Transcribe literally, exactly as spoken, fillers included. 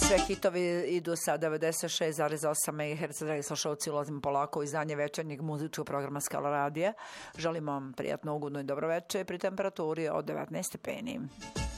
Sve hitovi idu sa devedeset šest zarez osam megaherca, dragi slušalci, ulazimo polako u izdanje večernjeg muzičkog programa Skala radija. Želimo vam prijatno, ugodno i dobro večer pri temperaturi od devetnaest stepeni.